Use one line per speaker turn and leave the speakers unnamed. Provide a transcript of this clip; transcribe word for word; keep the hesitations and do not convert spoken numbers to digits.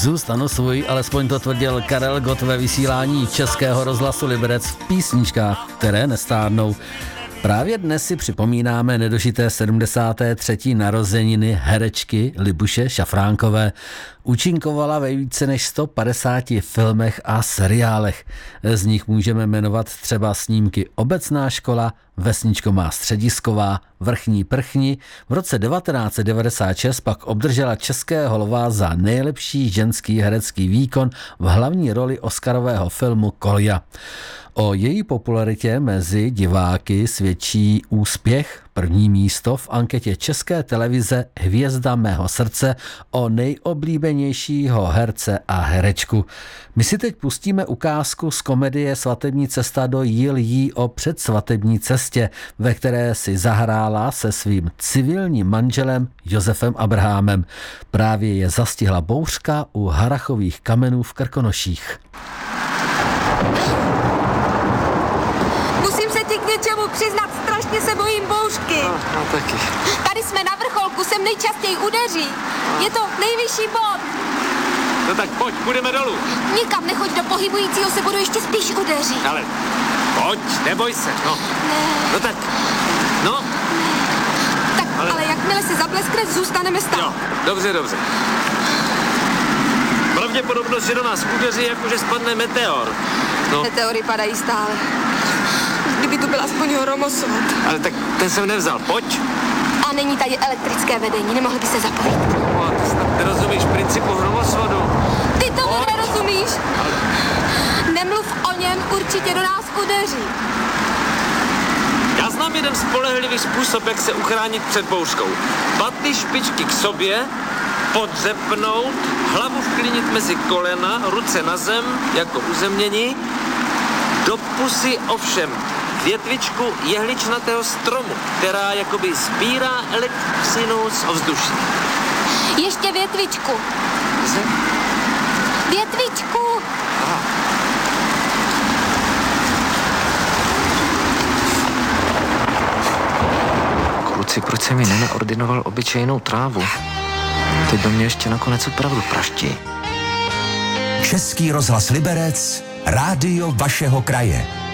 Zůstanu svůj, alespoň to tvrdil Karel Gott ve vysílání Českého rozhlasu Liberec v písničkách, které nestárnou. Právě dnes si připomínáme nedožité sedmdesáté třetí narozeniny herečky Libuše Šafránkové. Účinkovala ve více než sto padesáti filmech a seriálech. Z nich můžeme jmenovat třeba snímky Obecná škola, Vesničko má středisková, Vrchní prchni. V roce devatenáct set devadesát šest pak obdržela Českého lva za nejlepší ženský herecký výkon v hlavní roli oscarového filmu Kolja. O její popularitě mezi diváky svědčí úspěch, první místo v anketě České televize Hvězda mého srdce o nejoblíbenějšího herce a herečku. My si teď pustíme ukázku z komedie Svatební cesta do Jiljí o předsvatební cestě, ve které si zahrála se svým civilním manželem Josefem Abrahamem. Právě je zastihla bouřka u Harrachových kamenů v Krkonoších.
Musím se ti k něčemu přiznat, strašně se bojím bouřky.
No, no taky.
Tady jsme na vrcholku, sem nejčastěji udeří. Je to nejvyšší bod.
No tak pojď, půjdeme dolů.
Nikam nechoď, do pohybujícího se bodu ještě spíš udeří.
Ale pojď, neboj se, no.
Ne.
No tak, no.
Tak, ale, ale jakmile se zableskne, zůstaneme stát.
Jo, dobře, dobře. Pravděpodobnost, že do nás udeří, jakože spadne meteor. No.
Meteory padají stále. Kdyby tu byl aspoň hromosvod.
Ale tak ten jsem nevzal, pojď.
A není tady elektrické vedení, nemohli by se zapojit.
No, ty snad nerozumíš principu hromosvodu.
Ty tomu
Pojď.
nerozumíš?
Ale...
Nemluv o něm, určitě do nás udeří.
Já znám jeden spolehlivý způsob, jak se uchránit před bouřkou. Paty špičky k sobě, podřepnout, hlavu vklinit mezi kolena, ruce na zem, jako uzemnění, do pusy ovšem větvičku jehličnatého stromu, která jakoby sbírá elektřinu z ovzduší.
Ještě větvičku.
Zem?
Větvičku.
Aha. Kluci, proč se mi nenaordinoval obyčejnou trávu? Teď do mě ještě nakonec opravdu praští.
Český rozhlas Liberec, rádio vašeho kraje.